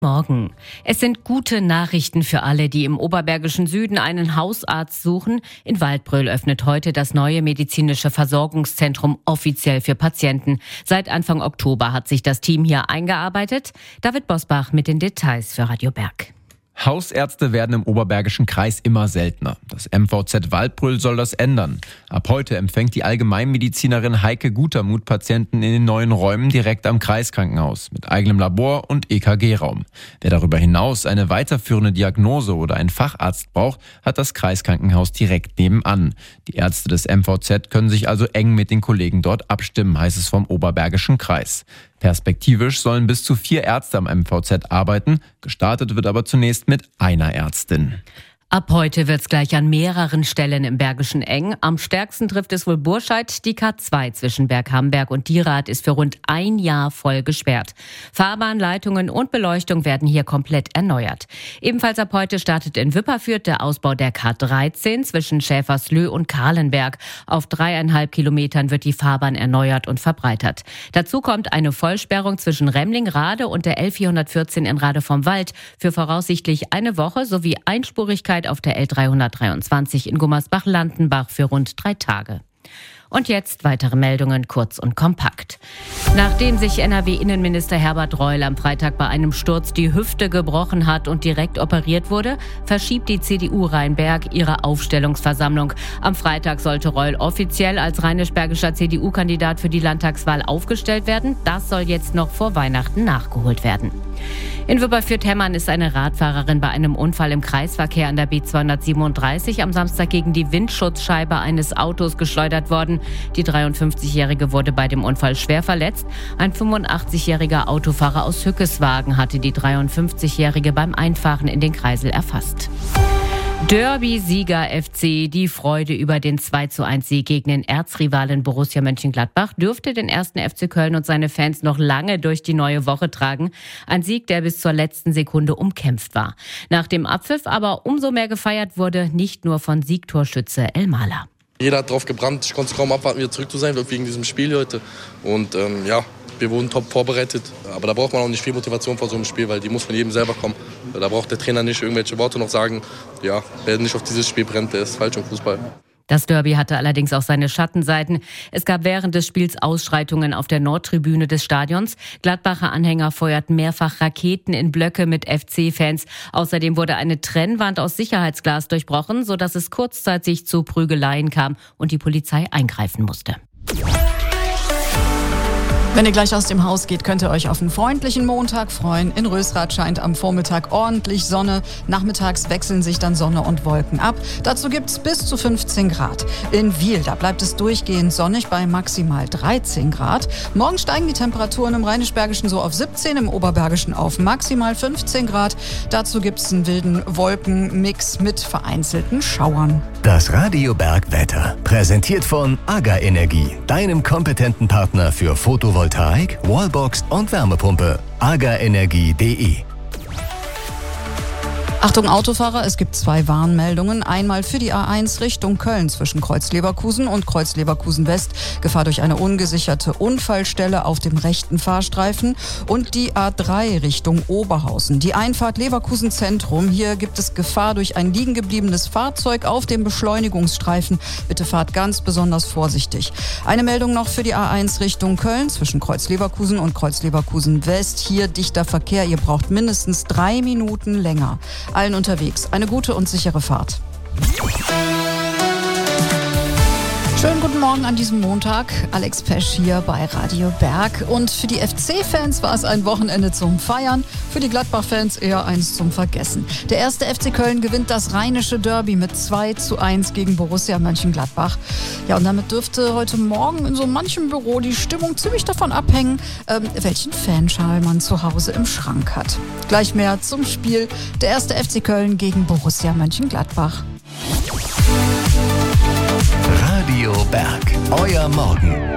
Morgen. Es sind gute Nachrichten für alle, die im oberbergischen Süden einen Hausarzt suchen. In Waldbröl öffnet heute das neue medizinische Versorgungszentrum offiziell für Patienten. Seit Anfang Oktober hat sich das Team hier eingearbeitet. David Bosbach mit den Details für Radio Berg. Hausärzte werden im Oberbergischen Kreis immer seltener. Das MVZ Waldbröl soll das ändern. Ab heute empfängt die Allgemeinmedizinerin Heike Gutermuth Patienten in den neuen Räumen direkt am Kreiskrankenhaus mit eigenem Labor und EKG-Raum. Wer darüber hinaus eine weiterführende Diagnose oder einen Facharzt braucht, hat das Kreiskrankenhaus direkt nebenan. Die Ärzte des MVZ können sich also eng mit den Kollegen dort abstimmen, heißt es vom Oberbergischen Kreis. Perspektivisch sollen bis zu 4 Ärzte am MVZ arbeiten. Gestartet wird aber zunächst mit einer Ärztin. Ab heute wird's gleich an mehreren Stellen im Bergischen eng. Am stärksten trifft es wohl Burscheid. Die K2 zwischen Berghamberg und Dierath ist für rund ein Jahr voll gesperrt. Fahrbahnleitungen und Beleuchtung werden hier komplett erneuert. Ebenfalls ab heute startet in Wipperfürth der Ausbau der K13 zwischen Schäferslö und Kahlenberg. Auf 3,5 Kilometern wird die Fahrbahn erneuert und verbreitert. Dazu kommt eine Vollsperrung zwischen Remling-Rade und der L414 in Rade vom Wald für voraussichtlich eine Woche sowie Einspurigkeit auf der L323 in Gummersbach-Landenbach für rund 3 Tage. Und jetzt weitere Meldungen kurz und kompakt. Nachdem sich NRW-Innenminister Herbert Reul am Freitag bei einem Sturz die Hüfte gebrochen hat und direkt operiert wurde, verschiebt die CDU Rheinberg ihre Aufstellungsversammlung. Am Freitag sollte Reul offiziell als rheinisch-bergischer CDU-Kandidat für die Landtagswahl aufgestellt werden. Das soll jetzt noch vor Weihnachten nachgeholt werden. In Wipperfürth-Hemmern ist eine Radfahrerin bei einem Unfall im Kreisverkehr an der B237 am Samstag gegen die Windschutzscheibe eines Autos geschleudert worden. Die 53-Jährige wurde bei dem Unfall schwer verletzt. Ein 85-jähriger Autofahrer aus Hückeswagen hatte die 53-Jährige beim Einfahren in den Kreisel erfasst. Derby-Sieger FC, die Freude über den 2:1-Sieg gegen den Erzrivalen Borussia Mönchengladbach dürfte den 1. FC Köln und seine Fans noch lange durch die neue Woche tragen. Ein Sieg, der bis zur letzten Sekunde umkämpft war. Nach dem Abpfiff aber umso mehr gefeiert wurde, nicht nur von Siegtorschütze Elmaler. Jeder hat drauf gebrannt, ich konnte es kaum abwarten, wieder zurück zu sein wegen diesem Spiel heute. Und wir wurden top vorbereitet. Aber da braucht man auch nicht viel Motivation vor so einem Spiel, weil die muss von jedem selber kommen. Da braucht der Trainer nicht irgendwelche Worte noch sagen. Ja, wer nicht auf dieses Spiel brennt, der ist falsch im Fußball. Das Derby hatte allerdings auch seine Schattenseiten. Es gab während des Spiels Ausschreitungen auf der Nordtribüne des Stadions. Gladbacher Anhänger feuerten mehrfach Raketen in Blöcke mit FC-Fans. Außerdem wurde eine Trennwand aus Sicherheitsglas durchbrochen, sodass es kurzzeitig zu Prügeleien kam und die Polizei eingreifen musste. Wenn ihr gleich aus dem Haus geht, könnt ihr euch auf einen freundlichen Montag freuen. In Rösrath scheint am Vormittag ordentlich Sonne. Nachmittags wechseln sich dann Sonne und Wolken ab. Dazu gibt's bis zu 15 Grad. In Wiel, da bleibt es durchgehend sonnig bei maximal 13 Grad. Morgen steigen die Temperaturen im Rheinisch-Bergischen so auf 17, im Oberbergischen auf maximal 15 Grad. Dazu gibt's einen wilden Wolkenmix mit vereinzelten Schauern. Das Radio Berg Wetter, präsentiert von AGA Energie, deinem kompetenten Partner für Photovoltaik, Wallbox und Wärmepumpe. agaenergie.de. Achtung Autofahrer, es gibt 2 Warnmeldungen. Einmal für die A1 Richtung Köln zwischen Kreuz-Leverkusen und Kreuz-Leverkusen-West. Gefahr durch eine ungesicherte Unfallstelle auf dem rechten Fahrstreifen. Und die A3 Richtung Oberhausen. Die Einfahrt Leverkusen Zentrum. Hier gibt es Gefahr durch ein liegengebliebenes Fahrzeug auf dem Beschleunigungsstreifen. Bitte fahrt ganz besonders vorsichtig. Eine Meldung noch für die A1 Richtung Köln zwischen Kreuz-Leverkusen und Kreuz-Leverkusen-West. Hier dichter Verkehr. Ihr braucht mindestens 3 Minuten länger. Allen unterwegs eine gute und sichere Fahrt. Schönen guten Morgen an diesem Montag. Alex Pesch hier bei Radio Berg. Und für die FC-Fans war es ein Wochenende zum Feiern, für die Gladbach-Fans eher eins zum Vergessen. Der 1. FC Köln gewinnt das rheinische Derby mit 2:1 gegen Borussia Mönchengladbach. Ja, und damit dürfte heute Morgen in so manchem Büro die Stimmung ziemlich davon abhängen, welchen Fanschal man zu Hause im Schrank hat. Gleich mehr zum Spiel. Der 1. FC Köln gegen Borussia Mönchengladbach. Radio Berg, euer Morgen.